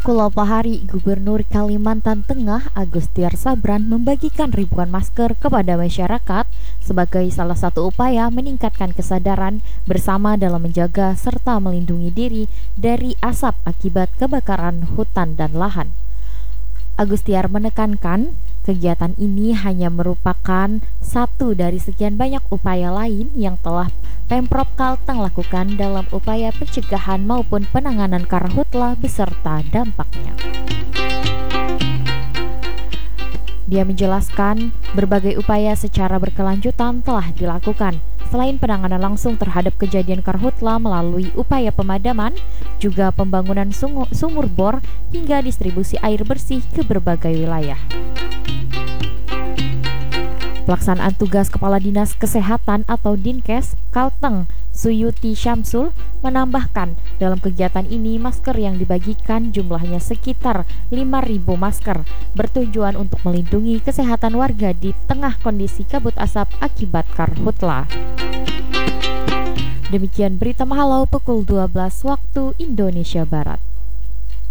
Kulau Pahari, Gubernur Kalimantan Tengah Agustiar Sabran membagikan ribuan masker kepada masyarakat sebagai salah satu upaya meningkatkan kesadaran bersama dalam menjaga serta melindungi diri dari asap akibat kebakaran hutan dan lahan. Agustiar menekankan kegiatan ini hanya merupakan satu dari sekian banyak upaya lain yang telah Pemprov Kalteng lakukan dalam upaya pencegahan maupun penanganan karhutla beserta dampaknya. Dia menjelaskan berbagai upaya secara berkelanjutan telah dilakukan. Selain penanganan langsung terhadap kejadian karhutla melalui upaya pemadaman, juga pembangunan sumur bor hingga distribusi air bersih ke berbagai wilayah. Pelaksanaan tugas Kepala Dinas Kesehatan atau Dinkes Kalteng, Suyuti Syamsul, menambahkan dalam kegiatan ini masker yang dibagikan jumlahnya sekitar 5.000 masker, bertujuan untuk melindungi kesehatan warga di tengah kondisi kabut asap akibat karhutla. Demikian berita Mahalau pukul 12 waktu Indonesia Barat.